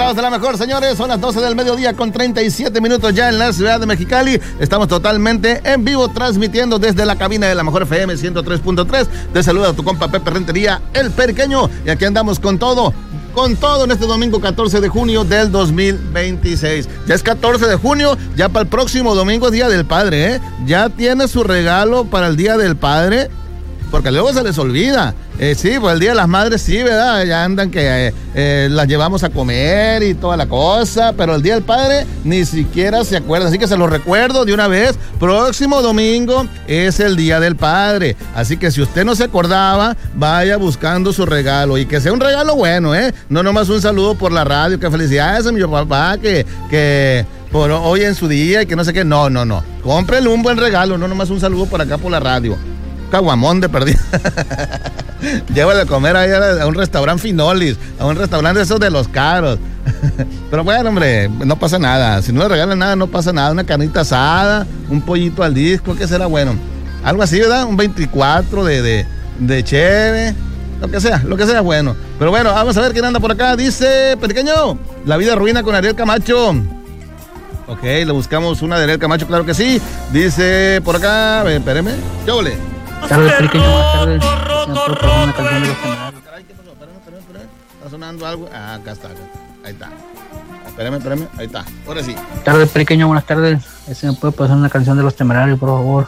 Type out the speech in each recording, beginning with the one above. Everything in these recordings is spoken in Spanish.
show de la mejor, señores. Son las 12 del mediodía con 37 minutos ya en la ciudad de Mexicali. Estamos totalmente en vivo transmitiendo desde la cabina de la mejor FM 103.3. Te saluda tu compa Pepe Rentería, el Periqueño. Y aquí andamos con todo en este domingo 14 de junio del 2026. Ya es 14 de junio, ya para el próximo domingo es Día del Padre, ¿eh? Ya tiene su regalo para el Día del Padre, porque luego se les olvida. Sí, pues el Día de las Madres sí, ¿verdad? Ya andan que las llevamos a comer y toda la cosa, pero el Día del Padre ni siquiera se acuerdan. Así que se los recuerdo de una vez. Próximo domingo es el Día del Padre. Así que si usted no se acordaba, vaya buscando su regalo. Y que sea un regalo bueno, ¿eh? No nomás un saludo por la radio, que felicidades a mi papá, que por hoy en su día y que no sé qué. No. Cómprele un buen regalo, no nomás un saludo por acá por la radio. Caguamón de perdida. Llévale a comer ahí a un restaurante Finolis, a un restaurante de esos de los caros. Pero bueno, hombre, no pasa nada. Si no le regalan nada, no pasa nada. Una carnita asada, un pollito al disco, ¿qué será bueno? Algo así, ¿verdad? Un 24 de cheve, lo que sea bueno. Pero bueno, vamos a ver quién anda por acá. Dice, Periqueño, La Vida Ruina con Ariel Camacho. Ok, le buscamos una de Ariel Camacho, claro que sí. Dice por acá, espéreme, ¿qué ole? Tarde, Periqueño, buenas tardes. Una canción de los Temerarios. Caray, ¿qué pasó? Espérame. ¿Está sonando algo? Ah, acá está. Ahí está. Espérame. Ahí está. Ahora sí. Tarde, Periqueño, buenas tardes. ¿Me puede pasar una canción de los Temerarios, por favor?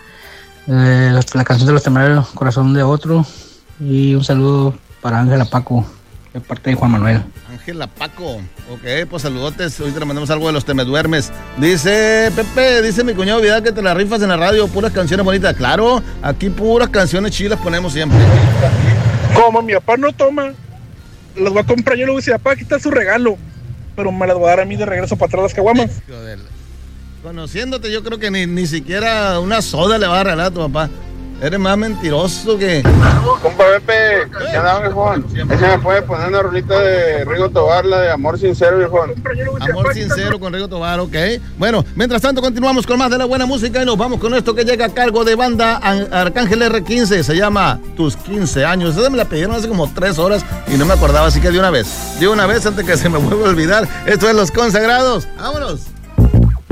La canción de los Temerarios, Corazón de Otro. Y un saludo para Ángela Paco, de parte de Juan Manuel. Ángela Paco. Ok, pues saludotes. Hoy te le mandamos algo de los Temeduermes. Dice Pepe, dice mi cuñado Vidal que te la rifas en la radio. Puras canciones bonitas. Claro, aquí puras canciones chilas ponemos siempre. Como mi papá no toma, las voy a comprar yo. Le voy a decir, papá, aquí está su regalo. Pero me las voy a dar a mí de regreso para atrás las caguamas. Joder. Conociéndote, yo creo que ni siquiera una soda le va a regalar a tu papá. Eres más mentiroso que... Compa Pepe, ¿qué andaba, viejón? Ese me puede poner una rolita de Rigo Tobar, la de Amor Sincero, viejón. Amor Sincero con Rigo Tobar, ok. Bueno, mientras tanto continuamos con más de la buena música y nos vamos con esto que llega a cargo de banda Arcángel R15. Se llama Tus 15 años. Esa me la pidieron hace como 3 horas y no me acordaba, así que de una vez antes que se me vuelva a olvidar. Esto es Los Consagrados. ¡Vámonos!